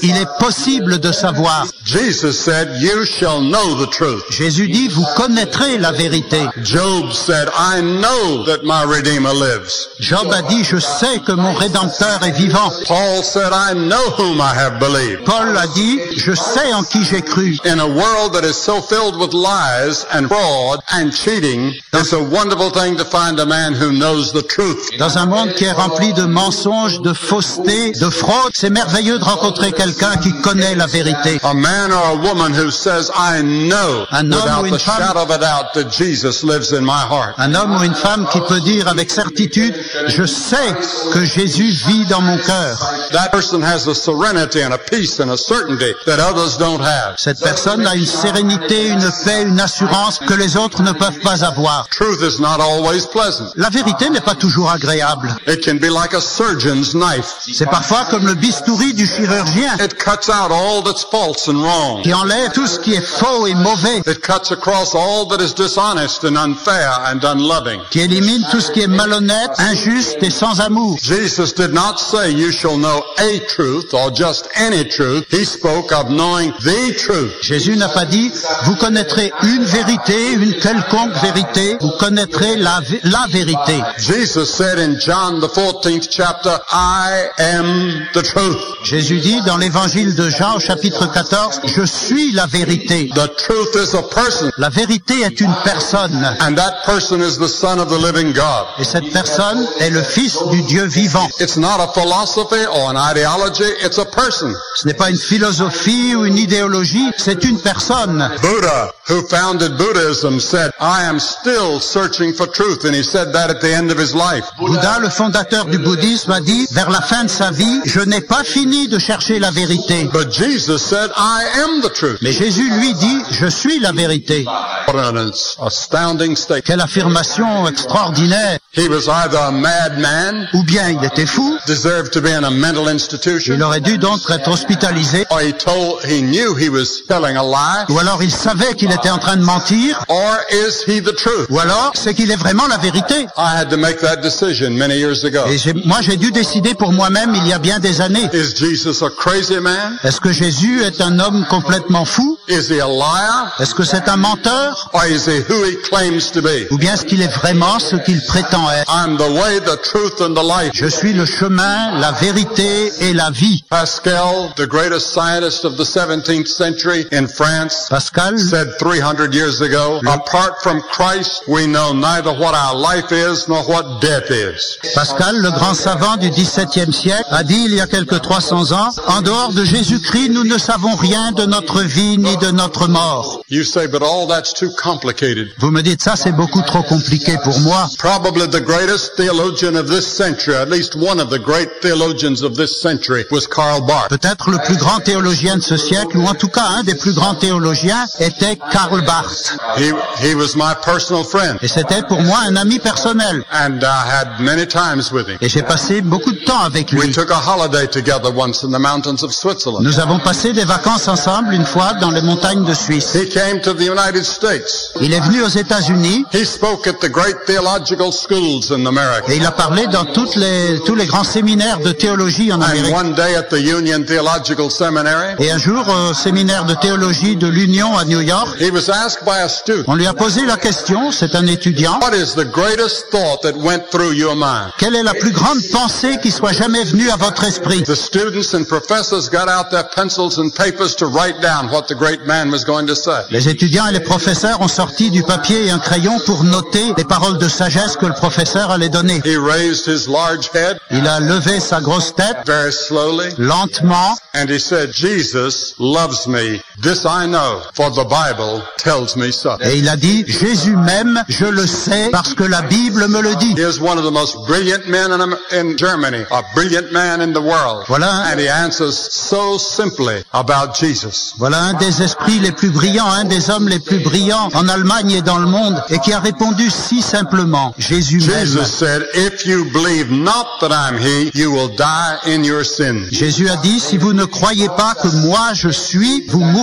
il est possible de savoir. Jesus said, "You shall know the truth." Jésus dit, vous connaîtrez la vérité. Job said, "I know that my Redeemer lives." Job a dit, je sais que mon Rédempteur est vivant. Paul said, "I know whom I have believed." Paul a dit, je sais en qui j'ai cru. In a world that is so filled with lies and fraud and cheating, it's a wonderful thing to find a man who knows the truth. Dans un monde qui est rempli de mensonges, de fausseté, de fraude, c'est merveilleux de rencontrer quelqu'un qui connaît la vérité. A man or a woman who says, "I know without the shadow of a doubt that Jesus lives in my heart." Un homme ou une femme qui peut dire avec certitude, je sais que Jésus vit dans mon cœur. That person has a serenity and a peace and a certainty that others don't have. Cette personne a une sérénité, une paix, une assurance que les autres ne peuvent pas avoir. Truth is not always pleasant. La vérité n'est pas toujours agréable. It can be like a surgeon's knife. C'est parfois comme le bistouri du chirurgien It cuts out all that's false and wrong. qui enlève tout ce qui est faux et mauvais, It cuts across all that is dishonest and unfair and unloving. qui élimine tout ce qui est malhonnête, injuste et sans amour. Jesus did not say you shall know a truth or just any truth. He spoke of knowing the truth. Jésus n'a pas dit, vous connaîtrez une vérité, une quelconque vérité, vous connaîtrez la vérité. Jesus said in John the 14th chapter, "I am the truth." Jésus dit dans l'évangile de Jean au chapitre 14, je suis la vérité. The truth is a person, La vérité est une personne, and that person is the Son of the living God. et cette personne est le Fils du Dieu vivant. It's not a philosophy or an ideology, it's a person. Ce n'est pas une philosophie ou une idéologie, c'est une personne. Buddha, who founded Buddhism, said, "I am still searching for truth," and he said that at the end of his life. Bouddha, le fondateur du bouddhisme, a dit, vers la fin de sa vie, je n'ai pas fini de chercher la vérité. But Jesus said, "I am the truth." Mais Jésus lui dit, je suis la vérité. What an astounding statement. Quelle affirmation extraordinaire. He was either a madman, Ou bien il était fou, deserved to be in a mental il institution, aurait dû donc être hospitalisé, or he knew he was telling a lie, ou alors il savait qu'il était en train de mentir, or is he the truth? ou alors c'est qu'il est vraiment la vérité. I had to make that decision many years ago. Et moi j'ai dû décider pour moi-même il y a bien des années. Is Jesus a crazy man? Est-ce que Jésus est un homme complètement fou? Is he a liar? Est-ce que c'est un menteur? Or is he who he claims to be? Ou bien est-ce qu'il est vraiment ce qu'il prétend être? I'm the way, the truth, and the life. Je suis le chemin, la vérité et la vie. Pascal, the greatest scientist of the 17th century in France, Pascal, said 300 years ago, "Apart from Christ, we know neither what our life is nor what death is." Pascal, le grand savant du XVIIe siècle, a dit il y a quelque 300 ans, en dehors de Jésus-Christ, nous ne savons rien de notre vie ni de notre mort. You say, but all that's too complicated. Vous me dites ça, c'est beaucoup trop compliqué pour moi. Probably the greatest theologian of this century, at least one of the great theologians of this century, was Karl Barth. Peut-être le plus grand théologien de ce siècle, ou en tout cas un des plus grands théologiens, était Karl Barth. He was my personal friend, Et c'était pour moi un ami personnel. and I had many times with him. Et j'ai passé beaucoup de temps avec We lui. took a holiday together once in the mountains of Switzerland. Nous avons passé des vacances ensemble une fois dans les montagnes de Suisse. He came to the United States. Il est venu aux États-Unis He spoke at the great theological schools in America. et il a parlé dans tous les grands séminaires de théologie en And Amérique. one day at the Union Theological Seminary, Et un jour, au séminaire de théologie de l'Union à New York, he was asked by a student, on lui a posé la question, c'est un étudiant, "What is the greatest thought that went through your mind?" quelle est la plus grande pensée qui soit jamais venue à votre esprit? The students and professors got out their pencils and papers to write down what the great man was going to say. Les étudiants et les professeurs ont sorti du papier et un crayon pour noter les paroles de sagesse que le professeur allait donner. He raised his large head Il a levé sa grosse tête, very slowly, lentement, and he said, "Jesus loves me. This I know, for the Bible tells me so." et il a dit, Jésus m'aime, je le sais, parce que la Bible me le dit. Here's one of the most brilliant men in Germany, a brilliant man in the world. Voilà. And he answers so simply about Jesus. Voilà un des esprits les plus brillants, un des hommes les plus brillants en Allemagne et dans le monde, et qui a répondu si simplement, Jésus m'aime. Jesus said, "If you believe not that I'm he, you will die in your sins." Jésus a dit, si vous ne croyez pas que moi je suis, vous mourrez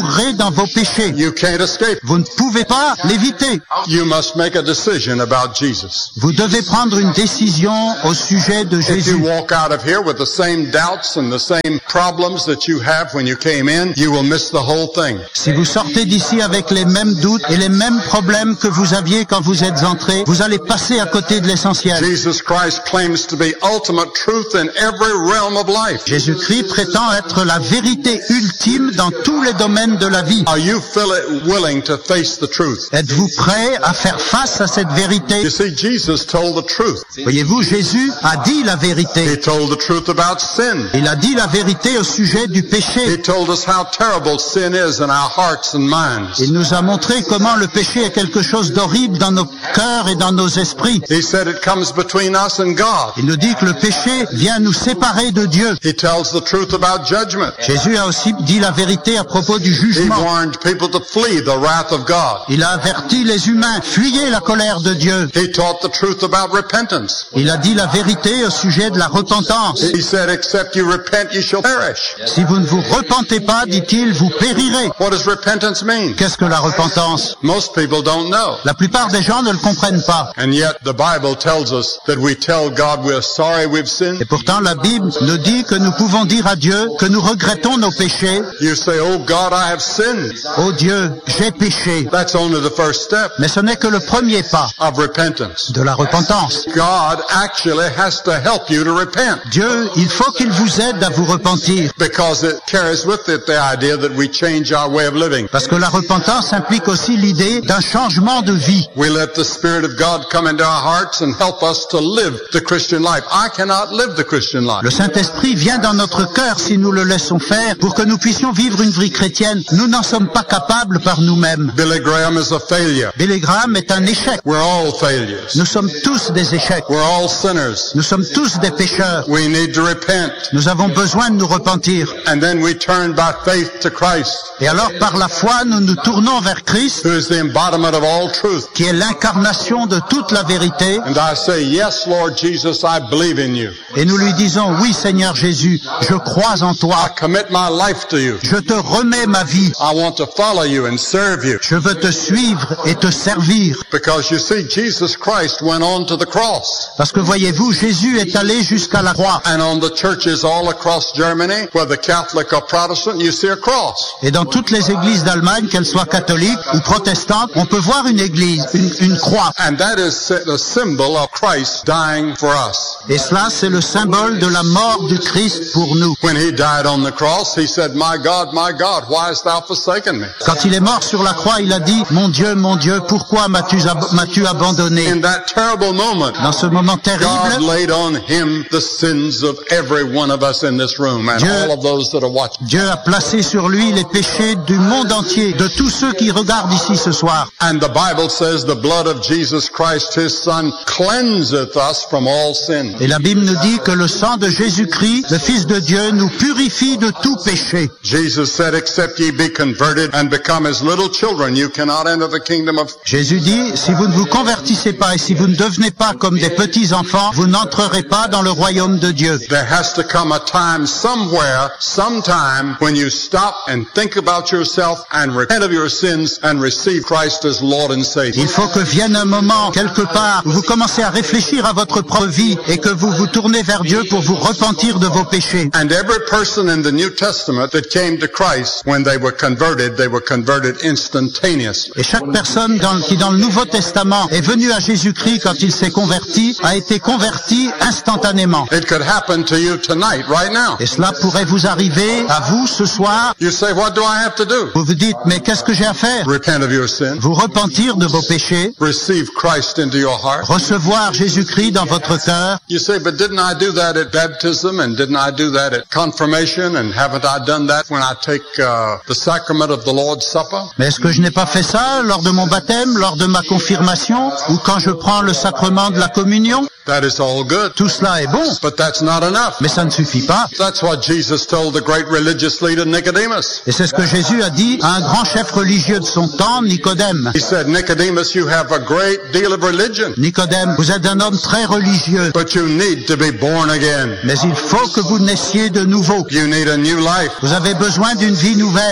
demeurerez dans vos péchés. You can't escape. Vous ne pouvez pas l'éviter. You must make a decision about Jesus. Vous devez prendre une décision au sujet de If you Jésus. walk out of here with the same doubts and the same problems that you have when you came in, you will miss the whole thing. Si vous sortez d'ici avec les mêmes doutes et les mêmes problèmes que vous aviez quand vous êtes entrés, vous allez passer à côté de l'essentiel. Jesus Christ claims to be ultimate truth in every realm of life. Jésus-Christ prétend être la vérité ultime dans tous les domaines de la vie. Are you willing to face the truth? Êtes-vous prêt à faire face à cette vérité? You see, Jesus told the truth. Voyez-vous, Jésus a dit la He vérité. told the truth about sin. Il a dit la vérité au sujet du péché. He told us how terrible sin is in our hearts and minds. Il nous a montré comment le péché est quelque chose d'horrible dans nos cœurs et dans nos esprits. He said it comes between us and God. Il nous dit que le péché vient nous séparer de Dieu. He tells the truth about judgment. Jésus a aussi dit la vérité à propos du He jugement. warned people to flee the wrath of God. Il a averti les humains, fuyez la colère de Dieu. He taught the truth about repentance. Il a dit la vérité au sujet de la repentance. He said, except you repent, you shall perish. Si vous ne vous repentez pas, dit-il, vous périrez. What does repentance mean? Qu'est-ce que la repentance? Most people don't know. La plupart des gens ne le comprennent pas. And yet the Bible tells us that we tell God we're sorry we've sinned. Et pourtant, la Bible nous dit que nous pouvons dire à Dieu que nous regrettons nos péchés. You say, oh God, I have sinned. Oh Dieu, j'ai péché. That's only the first step Mais ce n'est que le premier pas of repentance. de la repentance. God actually has to help you to repent Dieu, il faut qu'il vous aide à vous repentir. because it carries with it the idea that we change our way of living. Parce que la repentance implique aussi l'idée d'un changement de vie. We let the Spirit of God come into our hearts and help us to live the Christian life. I cannot live the Christian life. Le Saint-Esprit vient dans notre cœur si nous le laissons faire pour que nous puissions vivre une vie chrétienne. Nous n'en sommes pas capables par nous-mêmes. Billy Graham is a failure. Billy Graham est un échec. We're all failures. Nous sommes tous des échecs. We're all sinners. Nous sommes tous des pécheurs. We need to repent. Nous avons besoin de nous repentir. And then we turn by faith to Christ, Et alors, par la foi, nous nous tournons vers Christ, who is the embodiment of all truth. qui est l'incarnation de toute la vérité. And I say, yes, Lord Jesus, I believe in you. Et nous lui disons, oui Seigneur Jésus, je crois en I toi. commit my life to you. Je te remets ma vie. I want to follow you and serve you. Je veux te suivre et te servir. Because you see, Jesus Christ went on to the cross. Parce que voyez-vous, Jésus est allé jusqu'à la croix. And on the churches all across Germany, whether Catholic or Protestant, you see a cross. Et dans toutes les églises d'Allemagne, qu'elles soient catholiques ou protestantes, on peut voir une église, une croix. And that is the symbol of Christ dying for us. Et cela, c'est le symbole de la mort du Christ pour nous. When he died on the cross, he said, my God, why hast thou forsaken me? Quand il est mort sur la croix, il a dit, mon Dieu, pourquoi m'as-tu abandonné? In that terrible moment, Dans ce moment God terrible, laid on him the sins of every one of us in this room and Dieu- all of those that are watching. Dieu a placé sur lui les péchés du monde entier, de tous ceux qui regardent ici ce soir. And the Bible says the blood of Jesus Christ, his son, cleanseth us from all sin. Et la Bible nous dit que le sang de Jésus-Christ, le Fils de Dieu, nous purifie de tout péché. Jesus said, except ye be converted and become as little children, you cannot enter the kingdom of... Jésus dit, si vous ne vous convertissez pas et si vous ne devenez pas comme des petits enfants, vous n'entrerez pas dans le royaume de Dieu. There has to come a time somewhere, sometime, when you stop and think about yourself and repent of your sins and receive Christ as Lord and Savior. Il faut que vienne un moment, quelque part, où vous commencez à réfléchir à votre propre vie et que vous vous tournez vers Dieu pour vous repentir de vos péchés. And every person in the New Testament that came to Christ, when they were converted instantaneously. Et chaque personne qui dans le Nouveau Testament est venue à Jésus-Christ quand il s'est converti, a été converti instantanément. It could happen to you tonight, right now. Et cela pourrait vous arriver à vous ce soir. You say, what do I have to do? Vous vous dites, mais qu'est-ce que j'ai à faire? Repent of your sin. Vous repentir de vos péchés, Receive Christ into your heart. recevoir Jésus-Christ dans votre cœur. You say, but didn't I do that at baptism and didn't I do that at confirmation and haven't I done that when I take the sacrament of the Lord's Supper? Mais est-ce que je n'ai pas fait ça lors de mon baptême, lors de ma confirmation, ou quand je prends le sacrement de la communion? That is all good. Tout cela est bon, But that's not enough. mais ça ne suffit pas. That's what Jesus told the great religious leader Nicodemus. Et c'est ce que Jésus a dit à un grand chef religieux de son temps, Nicodème. He said, Nicodemus, you have a great deal of religion, Nicodème, vous êtes un homme très religieux, but you need to be born again. mais il faut que vous naissiez de nouveau. You need a new life. Vous avez besoin d'une vie nouvelle.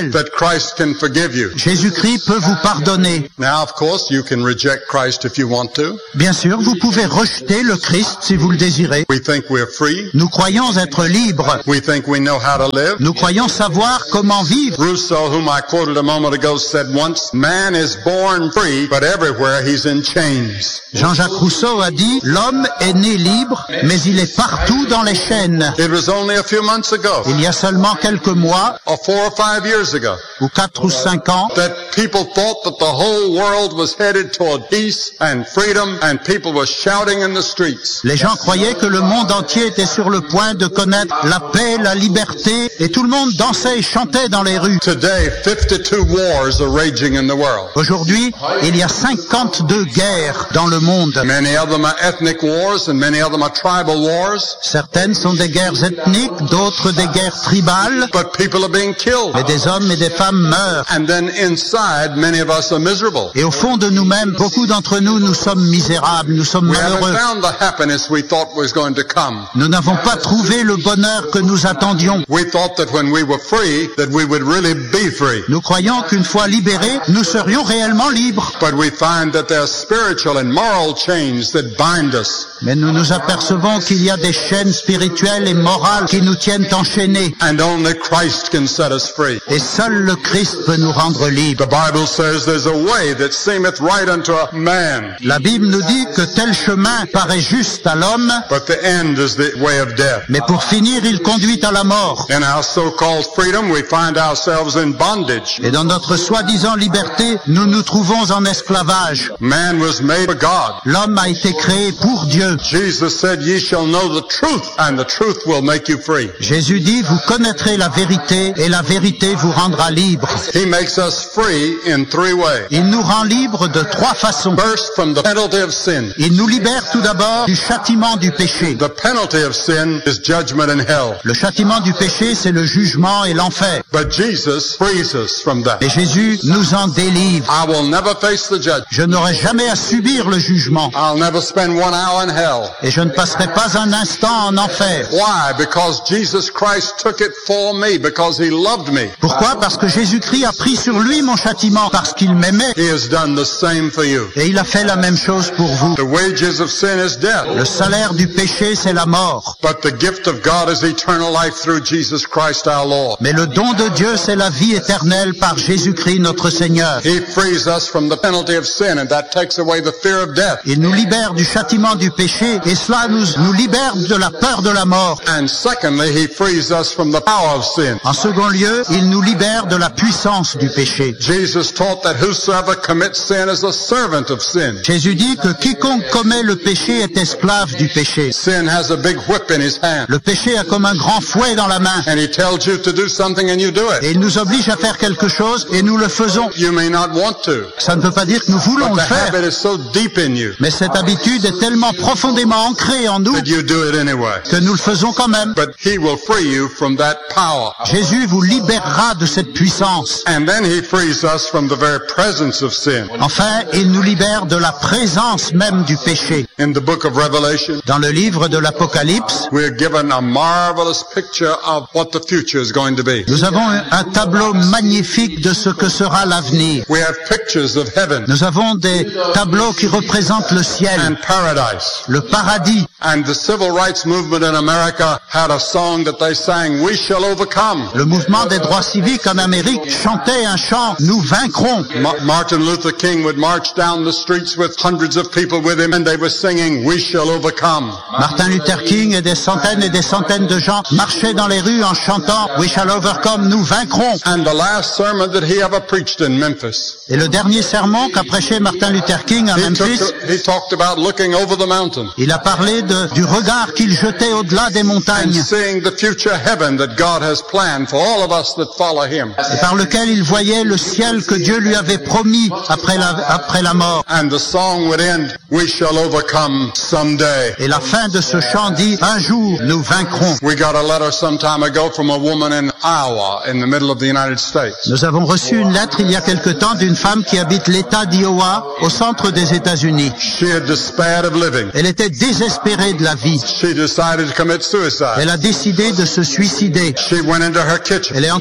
spirituel. that Christ can forgive you. Jésus-Christ peut vous pardonner. Now, of course, you can reject Christ if you want to. Bien sûr, vous pouvez rejeter le Christ si vous le désirez. We think we're free. Nous croyons être libres. We think we know how to live. Nous croyons savoir comment vivre. Rousseau, whom I quoted a moment ago, said once, man is born free, but everywhere he's in chains. Jean-Jacques Rousseau a dit, l'homme est né libre, mais il est partout dans les chaînes. It was only a few months ago, Il y a seulement quelques mois, or 4 or 5 years ago, ou 4 ou 5 ans, that people thought that the whole world was headed toward peace and freedom, and people were shouting in the streets. les gens croyaient que le monde entier était sur le point de connaître la paix, la liberté, et tout le monde dansait et chantait dans les rues. Today, 52 wars are raging in the world. Aujourd'hui, il y a 52 guerres dans le monde. Many of them are ethnic wars, and many of them are tribal wars. Certaines sont des guerres ethniques, d'autres des guerres tribales, But people are being killed. mais des hommes et des femmes meurent. And then inside, many of us are miserable. Et au fond de nous-mêmes, beaucoup d'entre nous, nous sommes misérables, nous sommes We haven't malheureux. found the happiness we thought was going to come. Nous n'avons pas trouvé le bonheur que nous attendions. We thought that when we were free, that we would really be free. Nous croyons qu'une fois libérés, nous serions réellement libres. But we find that there are spiritual and moral chains that bind us. Mais nous nous apercevons qu'il y a des chaînes spirituelles et morales qui nous tiennent enchaînés. And only Christ can set us free. Et seul le Christ peut nous rendre libres. The Bible says there's a way that seemeth right unto a man, La Bible nous dit que tel chemin paraît juste à l'homme, but the end is the way of death. mais pour finir, il conduit à la mort. In our so-called freedom, we find ourselves in bondage. Et dans notre soi-disant liberté, nous nous trouvons en esclavage. Man was made for God. L'homme a été créé pour Dieu. Jesus said, ye shall know the truth, and the truth will make you free. Jésus dit, vous connaîtrez la vérité et la vérité vous rendra libre. He makes us free in 3 ways. Il nous rend libres de 3 façons. First, from the penalty of sin. Il nous libère tout d'abord du châtiment du péché. The penalty of sin is judgment in hell. Le châtiment du péché, c'est le jugement et l'enfer. But Jesus frees us from that. Et Jésus nous en délivre. I will never face the judgment. Je n'aurai jamais à subir le jugement. I'll never spend 1 hour in hell. Et je ne passerai pas un instant en enfer. Why? Because Jesus Christ took it for me, because he loved me. Pourquoi? Parce que Jésus-Christ a pris sur lui mon châtiment, parce qu'il m'aimait. He has done the same for you. Et il a fait la même chose pour vous. The wages of sin is death. Le salaire du péché, c'est la mort. But the gift of God is eternal life through Jesus Christ our Lord. Mais le don de Dieu, c'est la vie éternelle par Jésus-Christ notre Seigneur. He frees us from the penalty of sin, and that takes away the fear of death. Il nous libère du châtiment du péché et cela nous libère de la peur de la mort. And secondly, he frees us from the power of sin. En second lieu, il nous libère de la puissance du péché. Jesus taught that whosoever commits sin is a servant of sin. Jésus dit que quiconque commet le péché est esclave du péché. Sin has a big whip in his hand, Le péché a comme un grand fouet dans la main and he tells you to do something and you do et it. il nous oblige à faire quelque chose et nous le faisons. You may not want to, Ça ne veut pas dire que nous voulons but le the faire, habit is so deep in you mais cette habitude est tellement profondément ancrée en nous that you do it anyway. que nous le faisons quand même. But he will free you from that power. Jésus vous libérera de cette puissance. And then he frees us from the very presence of sin. Enfin, il nous libère de la présence même du péché. In the book of Revelation, Dans le livre de l'Apocalypse, we are given a marvelous picture of what the future is going to be. nous avons un tableau magnifique de ce que sera l'avenir. We have pictures of heaven Nous avons des tableaux qui représentent le ciel, and paradise. le paradis. And the civil rights movement in America had a song that they sang, "We shall overcome." Le mouvement des droits civiques en Amérique chantait un chant, nous vaincrons. Martin Luther King would march down the streets with hundreds of people with him, and they were singing, "We shall overcome." Martin Luther King et des centaines de gens marchaient dans les rues en chantant We shall overcome, nous vaincrons. And the last sermon that he ever preached in Memphis, Et le dernier sermon qu'a prêché Martin Luther King à Memphis, he talked about looking over the mountain il a parlé du regard qu'il jetait au-delà des and montagnes seeing the future heaven that God has planned for all of us that follow him. et par lequel il voyait le ciel que Dieu lui avait promis après la mort. And the song would end, "We shall overcome someday." Et la fin de ce chant dit un jour nous vaincrons. We got a letter some time ago from a woman in Iowa in the middle of the United States. Nous avons reçu une lettre il y a quelque temps d'une femme qui habite l'État d'Iowa au centre des États-Unis. She had despaired of living. Elle était désespérée de la vie. She decided to commit suicide. Elle a décidé de se suicider. She went into her kitchen Elle est entrée dans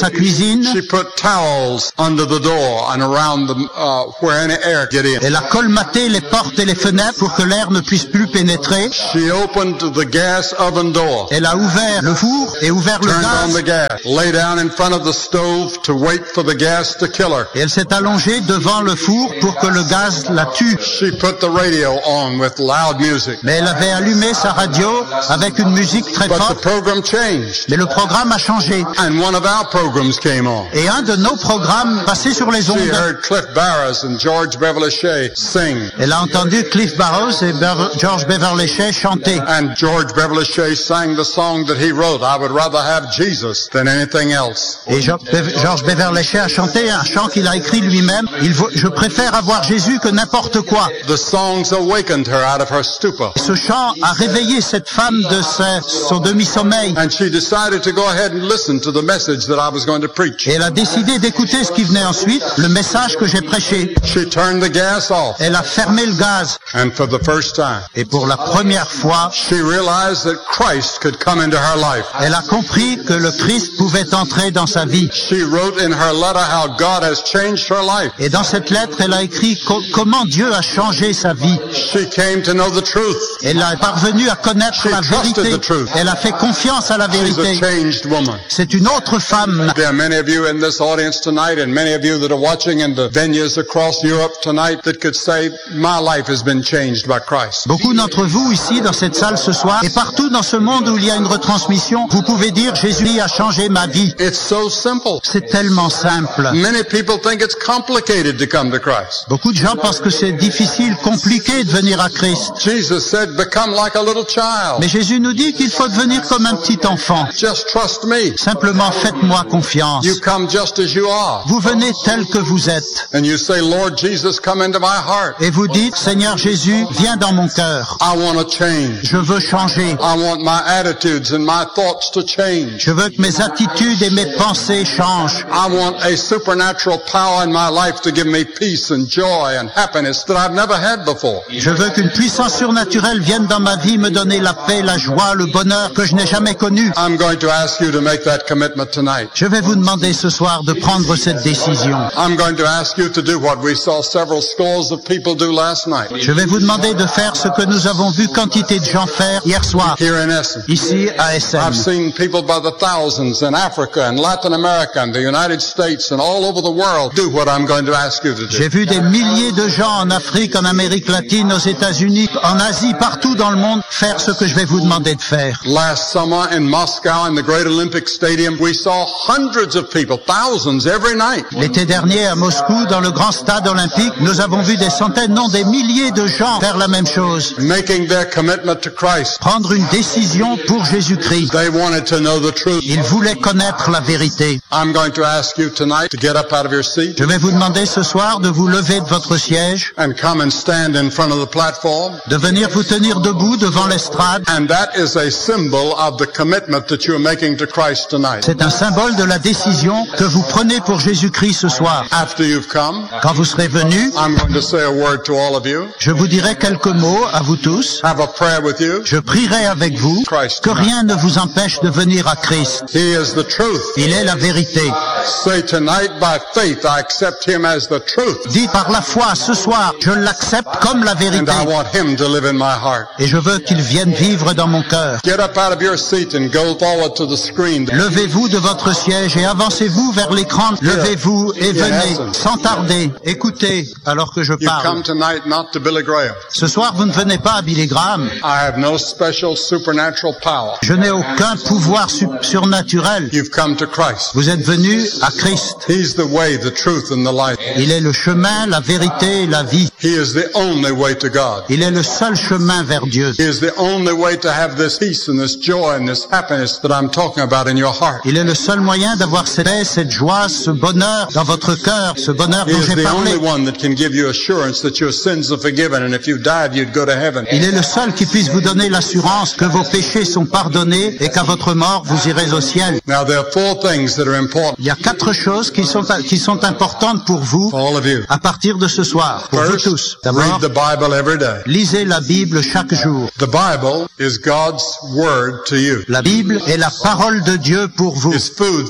sa cuisine. She put towels under the door and around the where any air get in. Elle a colmaté les portes et les fenêtres pour que l'air ne puisse plus pénétrer. She opened the gas oven door. Elle a ouvert le four et ouvert le Turned on gaz. the gas. Lay down in front of the stove to wait for the gas to kill her. Et elle s'est allongée devant le four pour que le gaz la tue. She put the radio on with loud music. Mais elle avait allumé sa radio avec une musique très But the forte. program changed. Mais le programme a changé. And one of our programs came on. Et un de nos programmes passait sur les She ondes. heard Cliff Barrows and George Beverly Shea sing. Elle a entendu Cliff Barrows et George Beverly Shea chanter. And George Beverly Shea sang the song that he wrote, I would rather have Jesus than anything else. Et George Beverly Shea a chanté un chant qu'il a écrit lui-même. Je préfère avoir Jésus que n'importe quoi. The songs awakened her out of her stupor. Ce chant a réveillé cette femme de son demi-sommeil. And she decided to go ahead and listen to the message that I was going to preach. Et elle a décidé d'écouter ce qui venait ensuite, le message que j'ai prêché. She turned the gas off. Elle a fermé le gaz. And for the first time, Et pour la première fois, she realized that Christ could come into her life. elle a compris que le Christ pouvait entrer dans sa vie. She wrote in her letter how God has changed her life. Et dans cette lettre, elle a écrit comment Dieu a changé sa vie. She came to know the truth. Elle est parvenue à connaître la vérité. Elle a fait confiance à la She's a vérité. changed woman. C'est une autre femme. There are many of you in this audience tonight and many of you that are watching in the venues across Europe tonight that could say, my life has been changed by Christ. Beaucoup d'entre vous ici dans cette salle ce soir et partout dans ce monde où il y a une retransmission, vous pouvez dire Jésus a changé ma vie. It's so simple. C'est tellement simple. Many people think it's complicated to come to Christ. Beaucoup de gens pensent que c'est difficile, compliqué de venir à Christ. Jesus said, become like a little child. Mais Jésus nous dit qu'il faut devenir comme un petit enfant. Just trust me. Simplement faites-moi confiance. You come just as you are. Vous venez tel que vous êtes. And you say, Lord Jesus, come into my heart. Et vous dites, Seigneur Jésus, viens dans mon cœur. I want to change. Je veux changer. I want my attitudes and my thoughts to change. Je veux que mes attitudes et mes pensées changent. I want a supernatural power in my life to give me peace and joy and happiness that I've never had before. Je veux qu'une puissance surnaturelle vienne dans ma vie me donner la paix, la joie, le bonheur que je n'ai jamais connu. I'm going to ask you to make that commitment tonight. Je vais vous demander ce soir de prendre cette décision. I'm going to ask you to do what we saw several scores of people do last night. Je vais vous demander de faire ce que nous avons vu quantité de gens faire hier soir, Here in Essen. ici à Essen. I've seen people by the thousands in Africa and Latin America and the United States and all over the world do what I'm going to ask you to do. J'ai vu des milliers de gens en Afrique, en Amérique latine, aux États-Unis, en Asie, partout dans le monde, faire ce que je vais vous demander de faire. Last summer in Moscow in the Great Olympic Stadium, we saw hundreds of people, thousands every night. L'été dernier à Moscou, dans le grand stade olympique, nous avons vu des centaines, non des milliers de gens faire la même chose. Making their commitment to Christ. Prendre une décision pour Jésus-Christ. They wanted to know the truth. Ils voulaient connaître la vérité. I'm going to ask you tonight to get up out of your seat Je vais vous demander ce soir de vous lever de votre siège, and come and stand in front of the platform. de venir vous tenir debout devant l'estrade. And that is a symbol of the commitment that you're making to Christ tonight. C'est un symbole de la décision que vous prenez pour Jésus-Christ ce soir. After you've come, Quand vous serez venus, I'm going to say a word to all of you. je vous dirai quelques mots à vous tous. Have a prayer with you. Je prierai avec vous que rien ne vous empêche de venir à Christ. He is the truth. Il est la vérité. Say tonight by faith I accept him as the truth. Dis par la foi ce soir, je l'accepte comme la And vérité. I want him to live in my heart. Et je veux qu'il vienne vivre dans mon cœur. Get up out of your seat and go forward to the screen. Levez-vous de votre siège et avancez-vous vers l'écran. Levez-vous et venez, sans tarder. Écoutez, alors que je You come parle. tonight not to Billy Graham. Ce soir, vous ne venez pas à Billy Graham. I have no special supernatural power. Je n'ai aucun pouvoir surnaturel. You've come to Christ. Vous êtes venus à Christ. He's the way, the truth, and the life. Il est le chemin, la vérité et la vie. He is the only way to God. Il est le seul chemin vers Dieu. He is the only way to have this peace and this joy and this happiness that I'm talking about in your heart. Il est le seul moyen d'avoir cette paix, cette joie, ce bonheur dans votre cœur, ce bonheur He dont is j'ai the parlé. only one that can give you assurance that your sins are forgiven and if you died you'd go to heaven. Il est le seul qui puisse vous donner l'assurance que vos péchés sont pardonnés et qu'à votre mort, vous irez au ciel. Now there are four things that are important Il y a 4 choses qui sont importantes pour vous for all of you. à partir de ce soir, pour vous First, tous. read D'abord, the Bible every day. lisez la Bible chaque jour. The Bible is God's word to you. La Bible est la parole de Dieu pour vous. It's food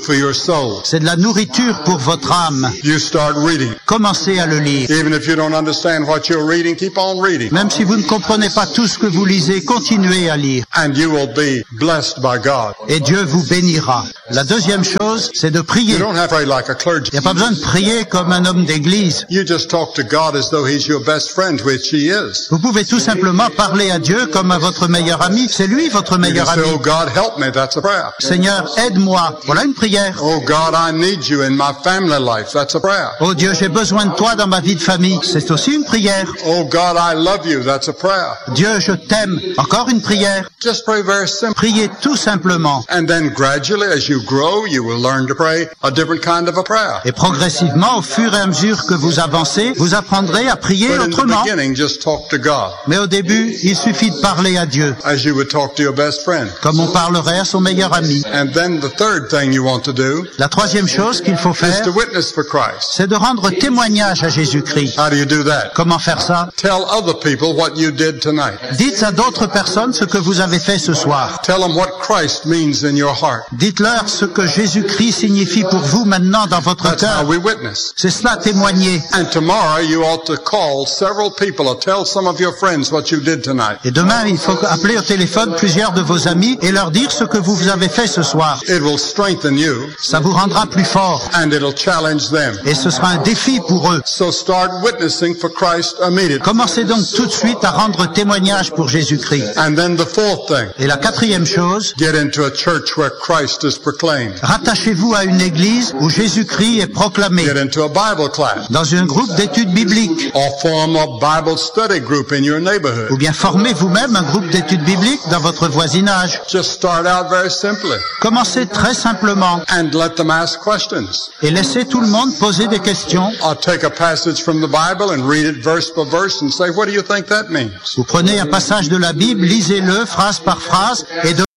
for your soul. C'est de la nourriture pour votre âme. You start reading. Commencez à le lire. Even if you don't understand what you're reading, keep on reading. Même si vous ne comprenez pas tout ce que vous lisez, continuez à lire. And you will be blessed by God. Et Dieu vous bénira. La deuxième chose, c'est de prier. You don't have to pray like a clergy. Il n'y a pas besoin de prier comme un homme d'église. You just talk to God as though He's your best friend, which He is. Vous pouvez tout simplement parler à Dieu comme à votre meilleur ami. C'est lui votre You meilleur can say, ami. oh God, help me. That's a prayer. Seigneur, aide-moi. Voilà une prière. Oh God, I need you in my family life. That's a prayer. Oh Dieu, j'ai besoin de toi dans ma vie de famille. C'est aussi une prière. Oh God, I love you. That's a prayer. Dieu, je t'aime. Encore une prière. Just pray very simply. Priez tout simplement. And then gradually, as you grow, you will learn to pray a different kind of a prayer. Et progressivement, au fur et à mesure que vous avancez, vous apprendrez à prier But in the autrement. beginning, just talk to God Mais au début, il suffit de parler à Dieu, as you would talk to your best friend. comme on parlerait à son meilleur ami. And then the third thing you want to do La troisième chose qu'il faut is faire, to witness for Christ. c'est de rendre témoignage à Jésus-Christ. How do you do that? Comment faire ça? Tell other people what you did tonight. Dites à d'autres personnes ce que vous avez fait ce soir. Tell them what Christ means in your heart. Dites-leur ce que Jésus-Christ signifie pour vous maintenant dans votre That's how cœur. we witness. C'est cela, témoigner. And tomorrow you ought to call several people or tell some of your friends what you did tonight. Et demain, il faut appeler au téléphone plusieurs de vos amis et leur dire ce que vous avez fait ce soir. It will strengthen you Ça vous rendra plus fort and it'll challenge them. et ce sera un défi pour eux. So start witnessing for Christ immediately. Commencez donc tout de suite à rendre témoignage pour Jésus-Christ. And then the fourth thing, Et la quatrième chose, get into a church where Christ is proclaimed. rattachez-vous à une église où Jésus-Christ est proclamé, Get into a Bible class dans un groupe d'études bibliques, or form a Bible study group in your ou neighborhood. bien formez vous-même un groupe d'études bibliques dans votre voisinage. Just start out very simply Commencez très simplement and let them ask questions. et laissez tout le monde poser des questions. Or take a passage from the Bible and read it verse by verse and say, what do you think that means? Vous prenez un passage de la Bible, lisez-le phrase par phrase et